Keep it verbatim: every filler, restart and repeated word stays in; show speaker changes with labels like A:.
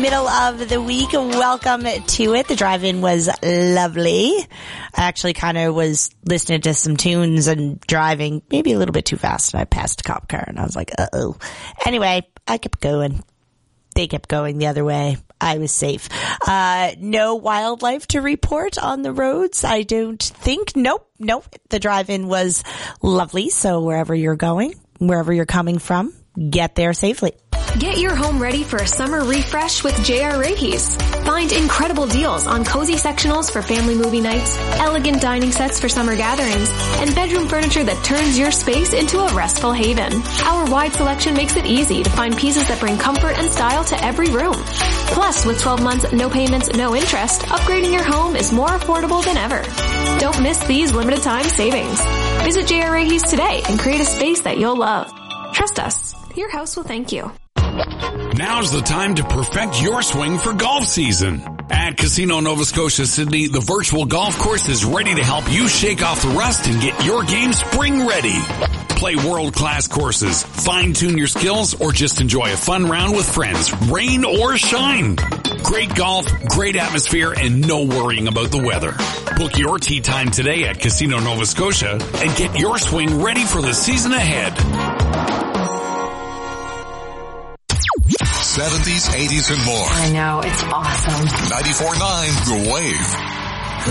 A: middle of the week. Welcome to it. The drive-in was lovely. I actually kind of was listening to some tunes and driving maybe a little bit too fast, and I passed a cop car, and I was like, uh-oh. Anyway, I kept going. They kept going the other way. I was safe. Uh, no wildlife to report on the roads, I don't think. Nope, nope. The drive-in was lovely, so wherever you're going, wherever you're coming from, get there safely.
B: Get your home ready for a summer refresh with J R. Rahe's. Find incredible deals on cozy sectionals for family movie nights, elegant dining sets for summer gatherings, and bedroom furniture that turns your space into a restful haven. Our wide selection makes it easy to find pieces that bring comfort and style to every room. Plus, with twelve months, no payments, no interest, upgrading your home is more affordable than ever. Don't miss these limited time savings. Visit J R. Rahe's today and create a space that you'll love. Trust us. Your house will thank you.
C: Now's the time to perfect your swing for golf season. At Casino Nova Scotia Sydney, the virtual golf course is ready to help you shake off the rust and get your game spring ready. Play world-class courses, fine-tune your skills, or just enjoy a fun round with friends, rain or shine. Great golf, great atmosphere, and no worrying about the weather. Book your tee time today at Casino Nova Scotia and get your swing ready for the season ahead.
D: seventies, eighties, and more.
E: I know, it's awesome.
D: ninety-four point nine The Wave.